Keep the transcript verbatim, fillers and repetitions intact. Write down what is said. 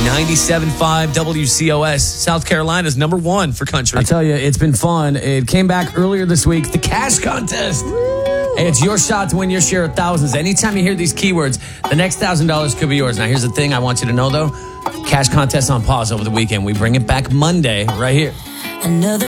ninety-seven point five W C O S, South Carolina's number one for country. I tell you, it's been fun. It came back earlier this week, the cash contest. Hey, it's your shot to win your share of thousands. Anytime you hear these keywords, the next one thousand dollars could be yours. Now, here's the thing I want you to know, though. Cash contest on pause over the weekend. We bring it back Monday right here. Another